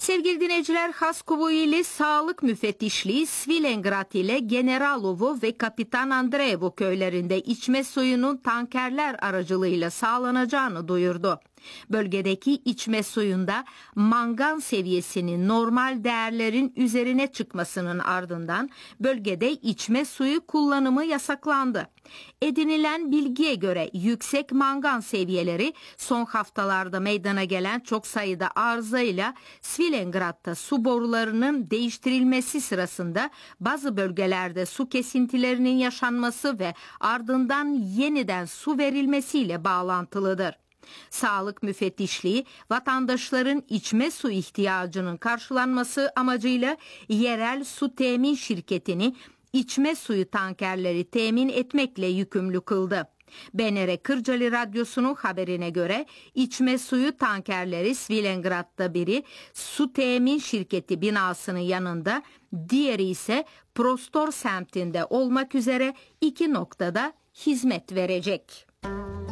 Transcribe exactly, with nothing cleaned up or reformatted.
Sevgili dinleyiciler, Haskovoili Sağlık Müfettişliği Svilengrad ile Generalovo ve Kapitan Andreevo köylerinde içme suyunun tankerler aracılığıyla sağlanacağını duyurdu. Bölgedeki içme suyunda mangan seviyesinin normal değerlerin üzerine çıkmasının ardından bölgede içme suyu kullanımı yasaklandı. Edinilen bilgiye göre yüksek mangan seviyeleri son haftalarda meydana gelen çok sayıda arızayla Svilengrad'da su borularının değiştirilmesi sırasında bazı bölgelerde su kesintilerinin yaşanması ve ardından yeniden su verilmesiyle bağlantılıdır. Sağlık Müfettişliği, vatandaşların içme su ihtiyacının karşılanması amacıyla yerel su temin şirketini içme suyu tankerleri temin etmekle yükümlü kıldı. B N R Kırcalı Radyosu'nun haberine göre içme suyu tankerleri Svilengrad'da biri su temin şirketi binasının yanında, diğeri ise Prostor semtinde olmak üzere iki noktada hizmet verecek.